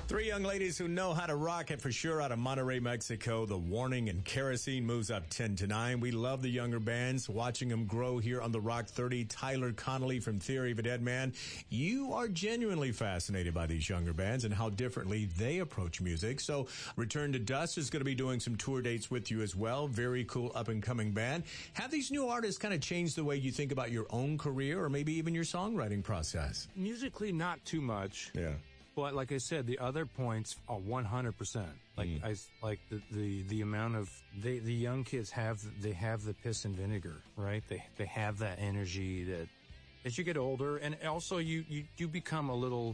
Three young ladies who know how to rock it for sure out of Monterrey, Mexico. The Warning and Kerosene moves up 10-9. We love the younger bands, watching them grow here on the Rock 30. Tyler Connolly from Theory of a Dead Man. You are genuinely fascinated by these younger bands and how differently they approach music. So Return to Dust is going to be doing some tour dates with you as well. Very cool up-and-coming band. Have these new artists kind of changed the way you think about your own career or maybe even your songwriting process? Musically, not too much. Yeah. But like I said, the other points are 100%. Like the amount of the young kids have the piss and vinegar, right? They have that energy that as you get older, and also you become a little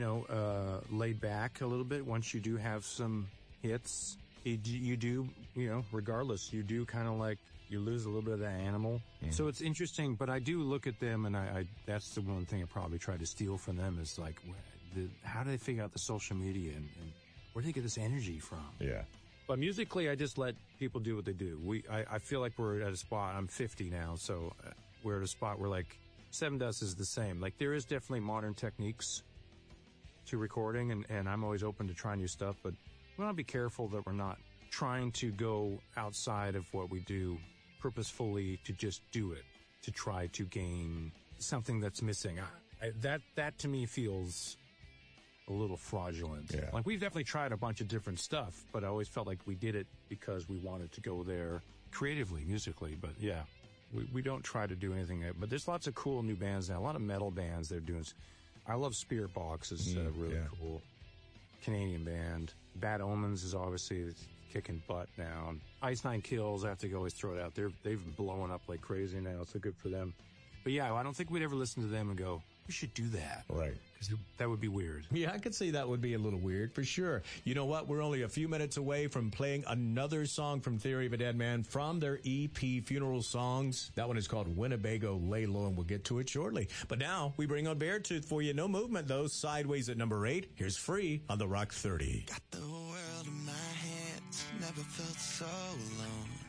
laid back a little bit once you do have some hits. You do regardless, you do kind of like you lose a little bit of that animal. So it's interesting, but I do look at them, and I that's the one thing I probably try to steal from them is like, how do they figure out the social media and where do they get this energy from? Yeah. But musically, I just let people do what they do. I feel like we're at a spot. I'm 50 now, so we're at a spot where like Seven Dust is the same. Like there is definitely modern techniques to recording, and I'm always open to try new stuff, but we want to be careful that we're not trying to go outside of what we do purposefully to just do it, to try to gain something that's missing. That to me feels a little fraudulent. Yeah. Like we've definitely tried a bunch of different stuff, but I always felt like we did it because we wanted to go there creatively, musically. But yeah, we don't try to do anything. But there's lots of cool new bands now. A lot of metal bands they're doing. I love Spirit Box. It's really cool. Canadian band. Bad Omens is obviously kicking butt now. Ice Nine Kills, I have to always throw it out there. They've been blowing up like crazy now, so good for them. But yeah, I don't think we'd ever listen to them and go, we should do that. Right. Because that would be weird. Yeah, I could see that would be a little weird for sure. You know what? We're only a few minutes away from playing another song from Theory of a Dead Man from their EP, Funeral Songs. That one is called Winnebago Lay Low, and we'll get to it shortly. But now we bring on Beartooth for you. No movement, though. Sideways at number 8. Here's Free on the Rock 30. Got the world in my hands. Never felt so alone.